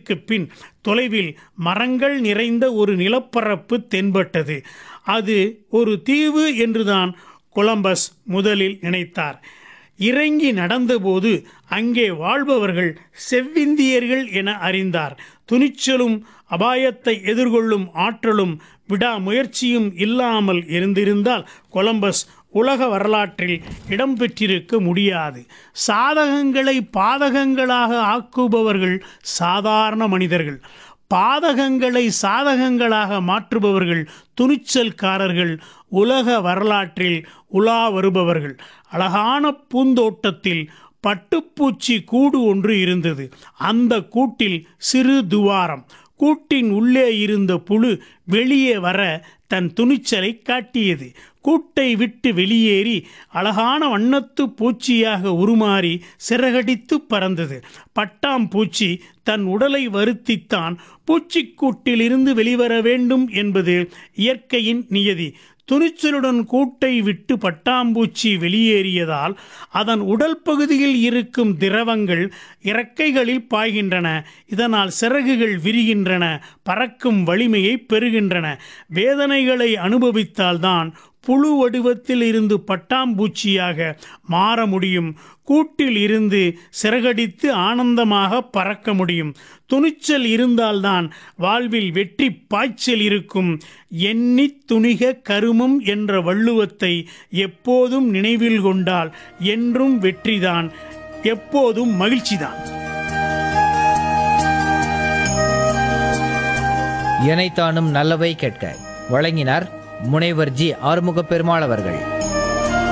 நேரத்திற்கு பின் தொலைவில் மரங்கள் நிறைந்த ஒரு நிலப்பரப்பு தென்பட்டது. அது ஒரு தீவு என்றுதான் கொலம்பஸ் முதலில் நினைத்தார். இறங்கி நடந்தபோது அங்கே வாழ்பவர்கள் செவ்விந்தியர்கள் என அறிந்தார். துணிச்சலும் அபாயத்தை எதிர்கொள்ளும் ஆற்றலும் விடாமுயற்சியும் இல்லாமல் இருந்திருந்தால் கொலம்பஸ் உலக வரலாற்றில் இடம்பெற்றிருக்க முடியாது. சாதகங்களை பாதகங்களாக ஆக்குபவர்கள் சாதாரண மனிதர்கள். பாதகங்களை சாதகங்களாக மாற்றுபவர்கள் துணிச்சல்காரர்கள், உலக வரலாற்றில் உலா வருபவர்கள். அழகான பூந்தோட்டத்தில் பட்டுப்பூச்சி கூடு ஒன்று இருந்தது. அந்த கூட்டில் சிறு துவாரம். கூட்டின் உள்ளே இருந்த புழு வெளியே வர தன் துணிச்சலை காட்டியது. கூட்டை விட்டு வெளியேறி அழகான வண்ணத்து பூச்சியாக உருமாறி சிறகடித்து பறந்தது. பட்டாம்பூச்சி தன் உடலை வருத்தித்தான் பூச்சிக்கூட்டிலிருந்து வெளிவர வேண்டும் என்பது இயற்கையின் நியதி. துணிச்சலுடன் கூட்டை விட்டு பட்டாம்பூச்சி வெளியேறியதால் அதன் உடல் பகுதியில் இருக்கும் திரவங்கள் இறக்கைகளில் பாய்கின்றன. இதனால் சிறகுகள் விரிகின்றன, பறக்கும் வலிமையை பெறுகின்றன. வேதனைகளை அனுபவித்தால்தான் புழு வடிவத்தில் இருந்து பட்டாம்பூச்சியாக மாற முடியும். கூட்டில் இருந்து சிறகடித்து ஆனந்தமாக பறக்க முடியும். துணிச்சல் இருந்தால்தான் வாழ்வில் வெற்றி பாய்ச்சல் இருக்கும். எண்ணி துணிக கருமம் என்ற வள்ளுவத்தை எப்போதும் நினைவில் கொண்டால் என்றும் வெற்றிதான், எப்போதும் மகிழ்ச்சிதான். இணைத்தானும் நல்லவை கேட்க வழங்கினார் முனைவர் ஜி. ஆறுமுக பெருமாள் அவர்கள்.